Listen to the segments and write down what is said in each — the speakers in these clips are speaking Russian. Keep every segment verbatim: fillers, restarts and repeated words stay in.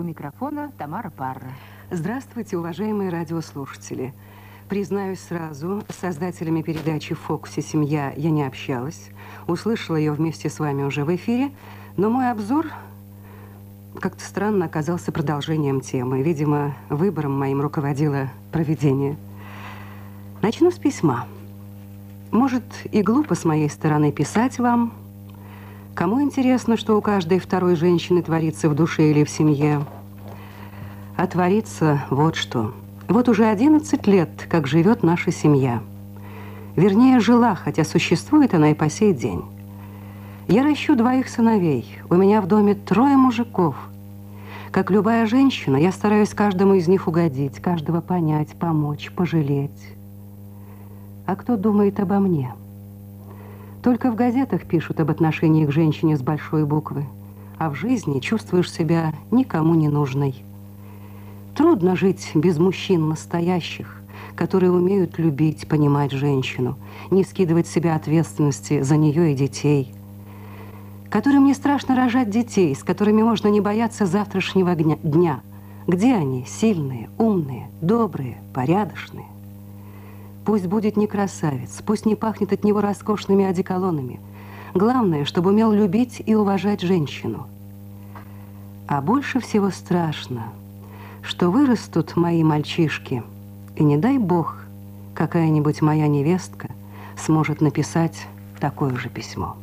У микрофона Тамара Парра. Здравствуйте, уважаемые радиослушатели. Признаюсь сразу, с создателями передачи «В фокусе семья» я не общалась. Услышала ее вместе с вами уже в эфире, но мой обзор как-то странно оказался продолжением темы. Видимо, выбором моим руководило провидение. Начну с письма. Может, и глупо с моей стороны писать вам. Кому интересно, что у каждой второй женщины творится в душе или в семье? А творится вот что. Вот уже одиннадцать лет, как живет наша семья. Вернее, жила, хотя существует она и по сей день. Я ращу двоих сыновей. У меня в доме трое мужиков. Как любая женщина, я стараюсь каждому из них угодить, каждого понять, помочь, пожалеть. А кто думает обо мне? Только в газетах пишут об отношении к женщине с большой буквы, а в жизни чувствуешь себя никому не нужной. Трудно жить без мужчин настоящих, которые умеют любить, понимать женщину, не скидывать с себя ответственности за нее и детей, которым не страшно рожать детей, с которыми можно не бояться завтрашнего дня. Где они? Сильные, умные, добрые, порядочные. Пусть будет не красавец, пусть не пахнет от него роскошными одеколонами. Главное, чтобы умел любить и уважать женщину. А больше всего страшно, что вырастут мои мальчишки, и не дай бог, какая-нибудь моя невестка сможет написать такое же письмо.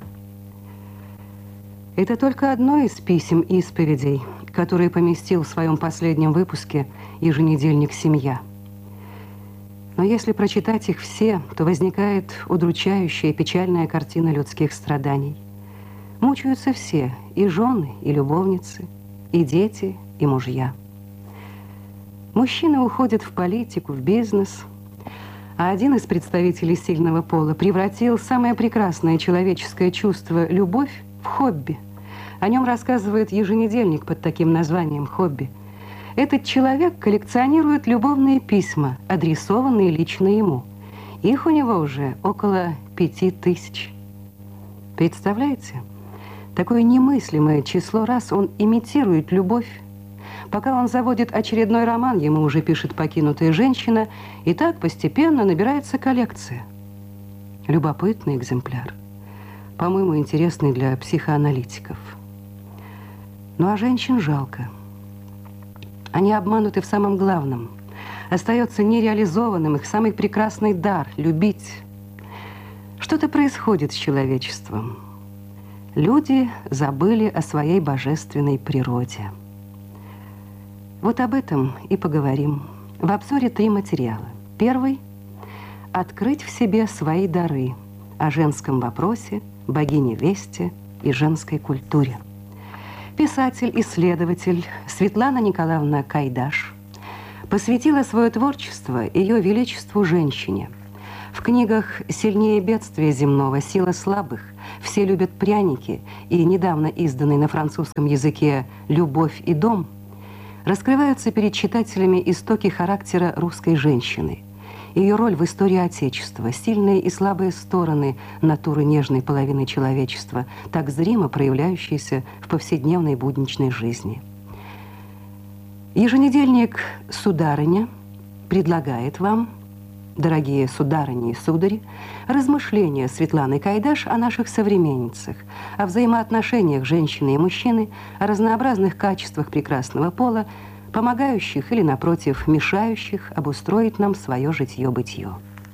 Это только одно из писем исповедей, которые поместил в своем последнем выпуске еженедельник «Семья». Но если прочитать их все, то возникает удручающая печальная картина людских страданий. Мучаются все, и жены, и любовницы, и дети, и мужья. Мужчины уходят в политику, в бизнес, а один из представителей сильного пола превратил самое прекрасное человеческое чувство – любовь – в хобби. О нем рассказывает еженедельник под таким названием «Хобби». Этот человек коллекционирует любовные письма, адресованные лично ему. Их у него уже около пяти тысяч. Представляете? Такое немыслимое число раз он имитирует любовь. Пока он заводит очередной роман, ему уже пишет покинутая женщина, и так постепенно набирается коллекция. Любопытный экземпляр. По-моему, интересный для психоаналитиков. Ну а женщин жалко. Они обмануты в самом главном. Остается нереализованным их самый прекрасный дар – любить. Что-то происходит с человечеством. Люди забыли о своей божественной природе. Вот об этом и поговорим. В обзоре три материала. Первый – открыть в себе свои дары о женском вопросе, богине-весте и женской культуре. Писатель-исследователь Светлана Николаевна Кайдаш посвятила свое творчество ее величеству женщине. В книгах «Сильнее бедствия земного», «Сила слабых», «Все любят пряники» и недавно изданный на французском языке «Любовь и дом» раскрываются перед читателями истоки характера русской женщины, ее роль в истории Отечества, сильные и слабые стороны натуры нежной половины человечества, так зримо проявляющиеся в повседневной будничной жизни. Еженедельник «Сударыня» предлагает вам, дорогие сударыни и судари, размышления Светланы Кайдаш о наших современницах, о взаимоотношениях женщины и мужчины, о разнообразных качествах прекрасного пола, помогающих или, напротив, мешающих обустроить нам свое житье-бытие.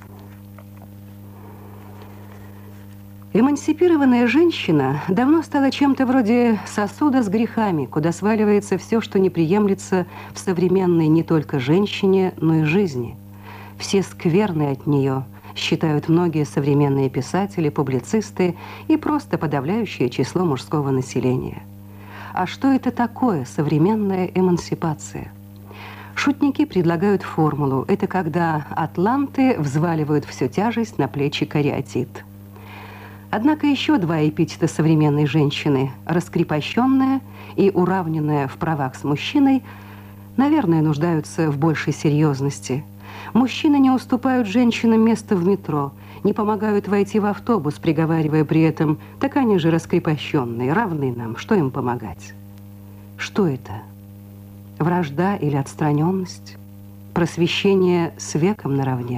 Эмансипированная женщина давно стала чем-то вроде сосуда с грехами, куда сваливается все, что не приемлется в современной не только женщине, но и жизни. Все скверны от нее, считают многие современные писатели, публицисты и просто подавляющее число мужского населения. А что это такое современная эмансипация? Шутники предлагают формулу. Это когда атланты взваливают всю тяжесть на плечи кариатид. Однако еще два эпитета современной женщины – раскрепощенная и уравненная в правах с мужчиной – наверное, нуждаются в большей серьезности. Мужчины не уступают женщинам место в метро, не помогают войти в автобус, приговаривая при этом: так они же раскрепощенные, равны нам, что им помогать? Что это? Вражда или отстраненность? Просвещение с веком наравне?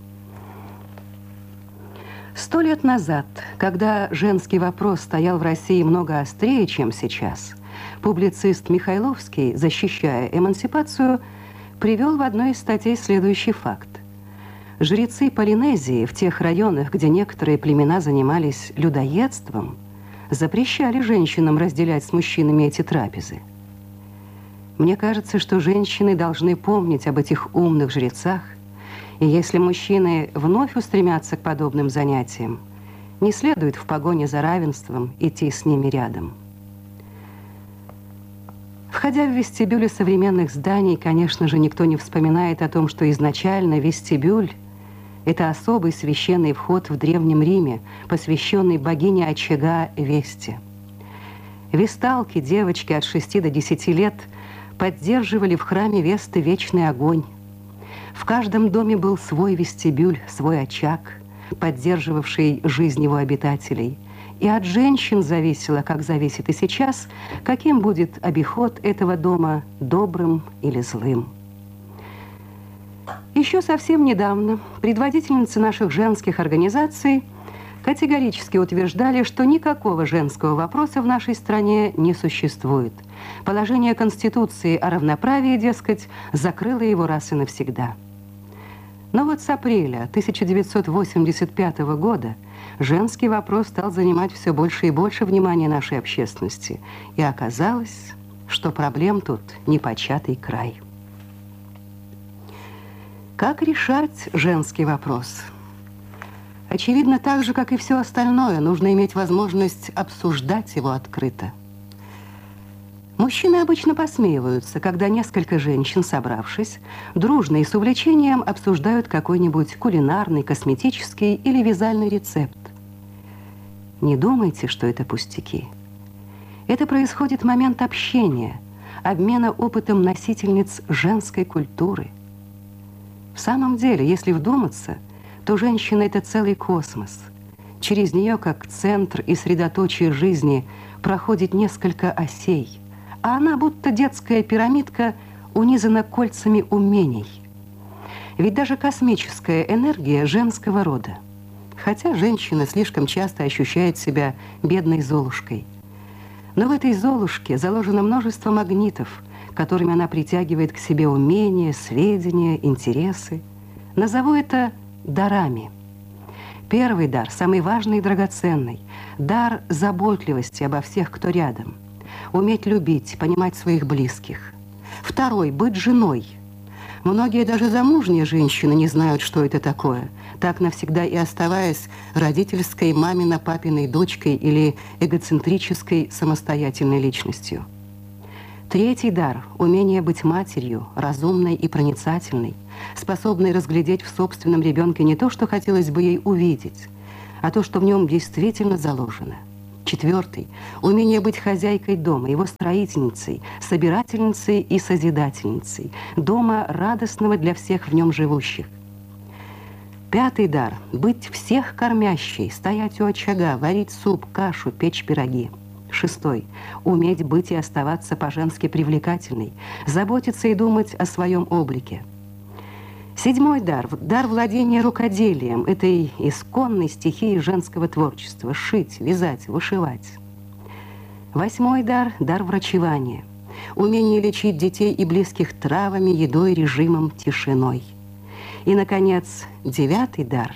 Сто лет назад, когда женский вопрос стоял в России много острее, чем сейчас, публицист Михайловский, защищая эмансипацию, привел в одной из статей следующий факт. Жрецы Полинезии в тех районах, где некоторые племена занимались людоедством, запрещали женщинам разделять с мужчинами эти трапезы. Мне кажется, что женщины должны помнить об этих умных жрецах, и если мужчины вновь устремятся к подобным занятиям, не следует в погоне за равенством идти с ними рядом. Входя в вестибюли современных зданий, конечно же, никто не вспоминает о том, что изначально вестибюль – это особый священный вход в Древнем Риме, посвященный богине очага Весте. Весталки, девочки от шести до десяти лет, поддерживали в храме Весты вечный огонь. В каждом доме был свой вестибюль, свой очаг, поддерживавший жизнь его обитателей. И от женщин зависело, как зависит и сейчас, каким будет обиход этого дома, добрым или злым. Еще совсем недавно предводительницы наших женских организаций категорически утверждали, что никакого женского вопроса в нашей стране не существует. Положение Конституции о равноправии, дескать, закрыло его раз и навсегда. Но вот с апреля тысяча девятьсот восемьдесят пятого года женский вопрос стал занимать все больше и больше внимания нашей общественности. И оказалось, что проблем тут непочатый край. Как решать женский вопрос? Очевидно, так же, как и все остальное, нужно иметь возможность обсуждать его открыто. Мужчины обычно посмеиваются, когда несколько женщин, собравшись, дружно и с увлечением обсуждают какой-нибудь кулинарный, косметический или вязальный рецепт. Не думайте, что это пустяки. Это происходит в момент общения, обмена опытом носительниц женской культуры. В самом деле, если вдуматься, то женщина – это целый космос. Через нее, как центр и средоточие жизни, проходит несколько осей, а она, будто детская пирамидка, унизана кольцами умений. Ведь даже космическая энергия женского рода. Хотя женщина слишком часто ощущает себя бедной Золушкой. Но в этой Золушке заложено множество магнитов, которыми она притягивает к себе умения, сведения, интересы. Назову это дарами. Первый дар, самый важный и драгоценный, дар заботливости обо всех, кто рядом. Уметь любить, понимать своих близких. Второй – быть женой. Многие даже замужние женщины не знают, что это такое, так навсегда и оставаясь родительской, мамино-папиной дочкой или эгоцентрической самостоятельной личностью. Третий дар – умение быть матерью, разумной и проницательной, способной разглядеть в собственном ребенке не то, что хотелось бы ей увидеть, а то, что в нем действительно заложено. Четвертый – умение быть хозяйкой дома, его строительницей, собирательницей и созидательницей, дома радостного для всех в нем живущих. Пятый дар – быть всех кормящей, стоять у очага, варить суп, кашу, печь пироги. Шестой – уметь быть и оставаться по-женски привлекательной, заботиться и думать о своем облике. Седьмой дар – дар владения рукоделием, этой исконной стихией женского творчества – шить, вязать, вышивать. Восьмой дар – дар врачевания, умение лечить детей и близких травами, едой, режимом, тишиной. И, наконец, девятый дар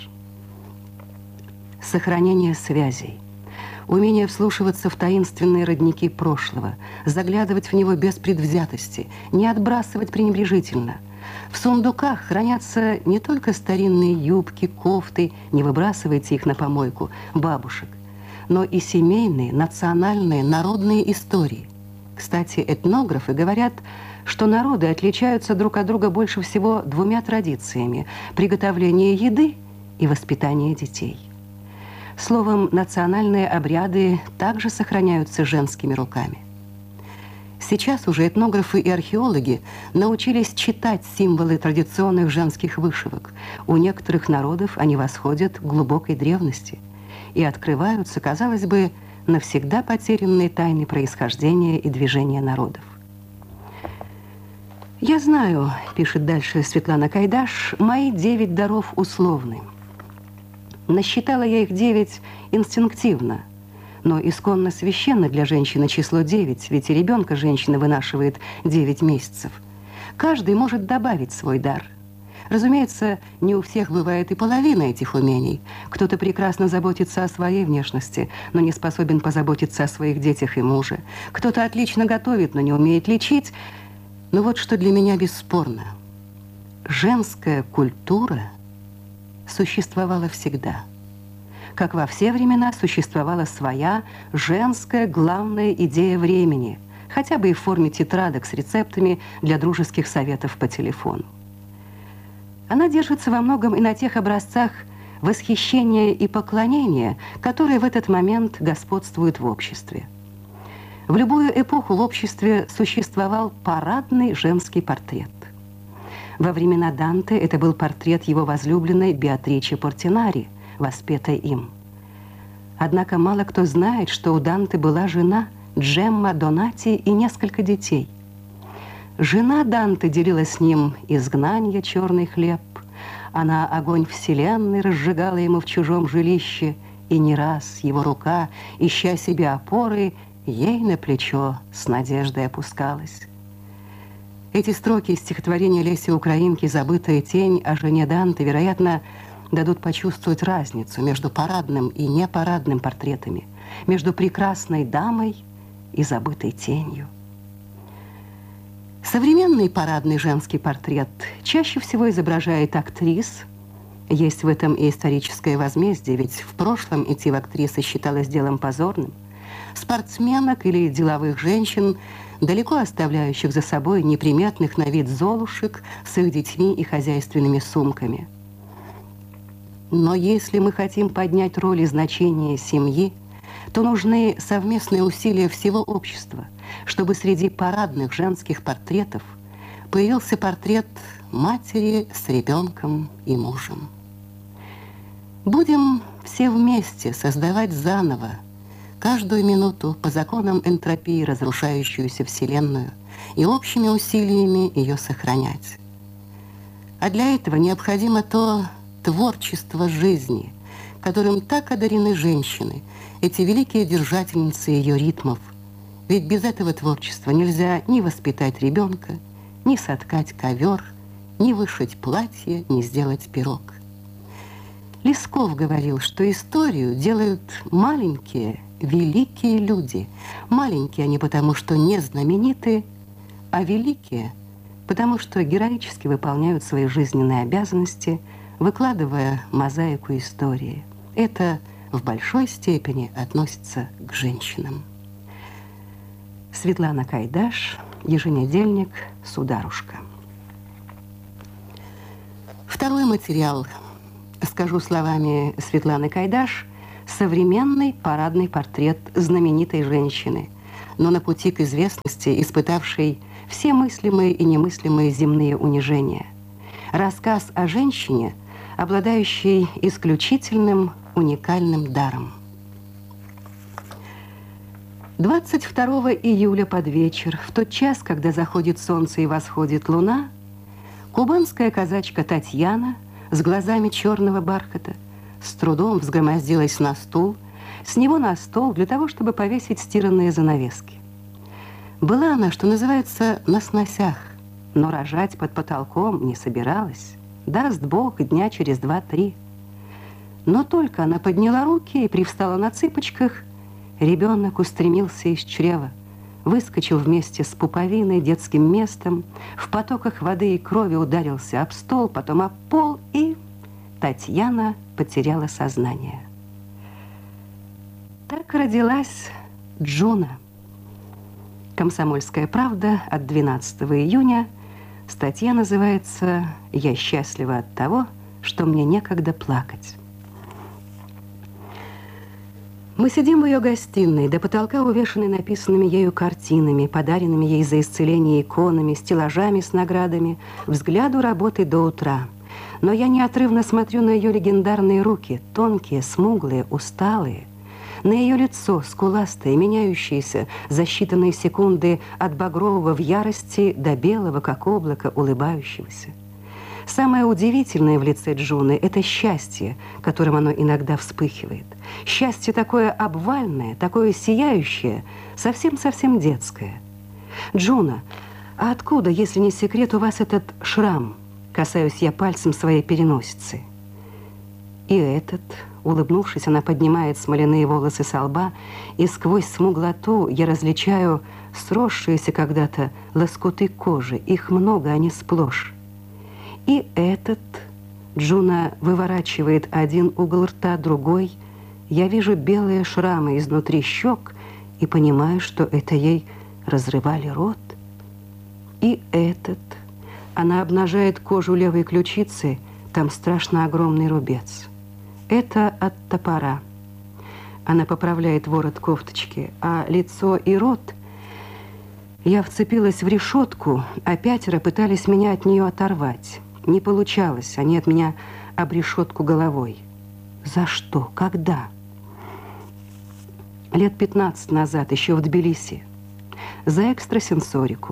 – сохранение связей. Умение вслушиваться в таинственные родники прошлого, заглядывать в него без предвзятости, не отбрасывать пренебрежительно. В сундуках хранятся не только старинные юбки, кофты, не выбрасывайте их на помойку, бабушек, но и семейные, национальные, народные истории. Кстати, этнографы говорят, что народы отличаются друг от друга больше всего двумя традициями – приготовление еды и воспитание детей. Словом, национальные обряды также сохраняются женскими руками. Сейчас уже этнографы и археологи научились читать символы традиционных женских вышивок. У некоторых народов они восходят к глубокой древности и открываются, казалось бы, навсегда потерянные тайны происхождения и движения народов. Я знаю, пишет дальше Светлана Кайдаш, мои девять даров условны. Насчитала я их девять инстинктивно, но исконно священно для женщины число девять, ведь и ребенка женщина вынашивает девять месяцев. Каждый может добавить свой дар. Разумеется, не у всех бывает и половина этих умений. Кто-то прекрасно заботится о своей внешности, но не способен позаботиться о своих детях и муже. Кто-то отлично готовит, но не умеет лечить. Но вот что для меня бесспорно. Женская культура существовала всегда. Как во все времена существовала своя женская главная идея времени, хотя бы и в форме тетрадок с рецептами для дружеских советов по телефону. Она держится во многом и на тех образцах восхищения и поклонения, которые в этот момент господствуют в обществе. В любую эпоху в обществе существовал парадный женский портрет. Во времена Данте это был портрет его возлюбленной Беатриче Портинари, воспетой им. Однако мало кто знает, что у Данте была жена Джемма Донати и несколько детей. Жена Данте делила с ним изгнанье, черный хлеб. Она огонь вселенной разжигала ему в чужом жилище, и не раз его рука, ища себе опоры, ей на плечо с надеждой опускалась. Эти строки из стихотворения Леси Украинки «Забытая тень» о жене Данте, вероятно, дадут почувствовать разницу между парадным и непарадным портретами, между прекрасной дамой и забытой тенью. Современный парадный женский портрет чаще всего изображает актрис. Есть в этом и историческое возмездие, ведь в прошлом идти в актрисы считалось делом позорным. Спортсменок или деловых женщин, далеко оставляющих за собой неприметных на вид золушек с их детьми и хозяйственными сумками. Но если мы хотим поднять роль и значение семьи, то нужны совместные усилия всего общества, чтобы среди парадных женских портретов появился портрет матери с ребенком и мужем. Будем все вместе создавать заново, каждую минуту по законам энтропии разрушающуюся Вселенную и общими усилиями ее сохранять. А для этого необходимо то творчество жизни, которым так одарены женщины, эти великие держательницы ее ритмов. Ведь без этого творчества нельзя ни воспитать ребенка, ни соткать ковер, ни вышить платье, ни сделать пирог. Лесков говорил, что историю делают маленькие, великие люди. Маленькие они потому, что не знаменитые, а великие, потому что героически выполняют свои жизненные обязанности, выкладывая мозаику истории. Это в большой степени относится к женщинам. Светлана Кайдаш, еженедельник «Сударушка». Второй материал, скажу словами Светланы Кайдаш, современный парадный портрет знаменитой женщины, но на пути к известности, испытавшей все мыслимые и немыслимые земные унижения. Рассказ о женщине, обладающей исключительным уникальным даром. двадцать второго июля под вечер, в тот час, когда заходит солнце и восходит луна, кубанская казачка Татьяна с глазами черного бархата с трудом взгромоздилась на стул, с него на стол для того, чтобы повесить стиранные занавески. Была она, что называется, на сносях, но рожать под потолком не собиралась. Даст Бог, дня через два-три. Но только она подняла руки и привстала на цыпочках, ребенок устремился из чрева, выскочил вместе с пуповиной, детским местом, в потоках воды и крови ударился об стол, потом об пол, и Татьяна потеряла сознание. Так родилась Джуна. «Комсомольская правда» от двенадцатого июня. Статья называется «Я счастлива от того, что мне некогда плакать». Мы сидим в ее гостиной, до потолка увешанной написанными ею картинами, подаренными ей за исцеление иконами, стеллажами с наградами, взгляду работы до утра. Но я неотрывно смотрю на ее легендарные руки, тонкие, смуглые, усталые. На ее лицо, скуластое, меняющееся за считанные секунды от багрового в ярости до белого, как облако, улыбающегося. Самое удивительное в лице Джуны – это счастье, которым оно иногда вспыхивает. Счастье такое обвальное, такое сияющее, совсем-совсем детское. «Джуна, а откуда, если не секрет, у вас этот шрам?» Касаюсь я пальцем своей переносицы. И этот, улыбнувшись, она поднимает смоляные волосы со лба, и сквозь смуглоту я различаю сросшиеся когда-то лоскуты кожи. Их много, они сплошь. И этот, Джуна выворачивает один угол рта, другой. Я вижу белые шрамы изнутри щек и понимаю, что это ей разрывали рот. И этот, она обнажает кожу левой ключицы, там страшно огромный рубец. Это от топора. Она поправляет ворот кофточки, а лицо и рот... Я вцепилась в решетку, а пятеро пытались меня от нее оторвать. Не получалось, они от меня об решетку головой. За что? Когда? Лет пятнадцать назад, еще в Тбилиси. За экстрасенсорику.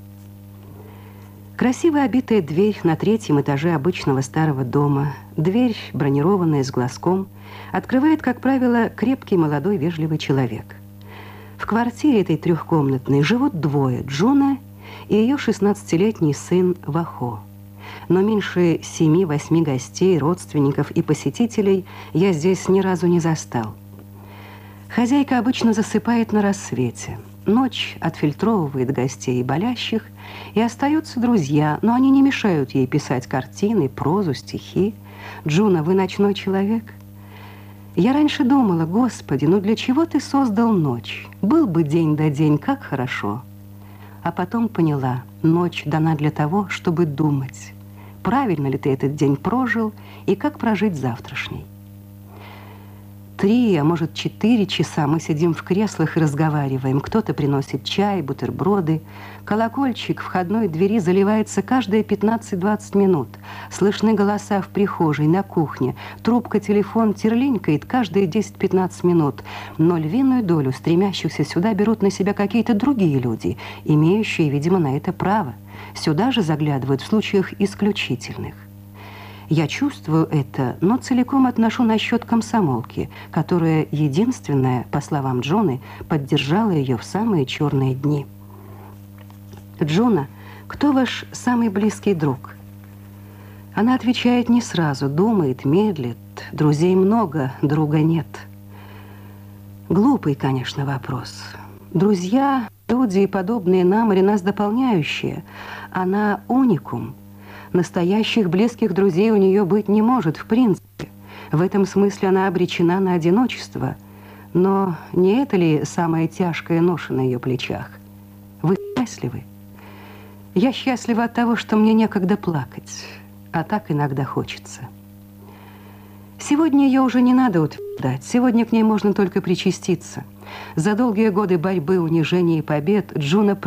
Красиво обитая дверь на третьем этаже обычного старого дома. Дверь, бронированная с глазком, открывает, как правило, крепкий молодой вежливый человек. В квартире этой трехкомнатной живут двое: Джуна и ее шестнадцатилетний сын Вахо. Но меньше семи-восьми гостей, родственников и посетителей я здесь ни разу не застал. Хозяйка обычно засыпает на рассвете. Ночь отфильтровывает гостей и болящих, и остаются друзья, но они не мешают ей писать картины, прозу, стихи. «Джуна, вы ночной человек?» Я раньше думала: Господи, ну для чего ты создал ночь? Был бы день да день, как хорошо. А потом поняла: ночь дана для того, чтобы думать, правильно ли ты этот день прожил и как прожить завтрашний. Три, а может, четыре часа мы сидим в креслах и разговариваем. Кто-то приносит чай, бутерброды. Колокольчик входной двери заливается каждые пятнадцать-двадцать минут. Слышны голоса в прихожей, на кухне. Трубка, телефон терлинькает каждые десять-пятнадцать минут. Но львиную долю стремящихся сюда берут на себя какие-то другие люди, имеющие, видимо, на это право. Сюда же заглядывают в случаях исключительных. Я чувствую это, но целиком отношу на счет комсомолки, которая единственная, по словам Джуны, поддержала ее в самые черные дни. «Джуна, кто ваш самый близкий друг?» Она отвечает не сразу, думает, медлит. Друзей много, друга нет. Глупый, конечно, вопрос. Друзья, люди, подобные нам или нас дополняющие, она уникум. Настоящих близких друзей у нее быть не может, в принципе. В этом смысле она обречена на одиночество. Но не это ли самая тяжкая ноша на ее плечах? Вы счастливы? Я счастлива от того, что мне некогда плакать, а так иногда хочется. Сегодня ее уже не надо утверждать, сегодня к ней можно только причаститься. За долгие годы борьбы, унижений и побед Джуна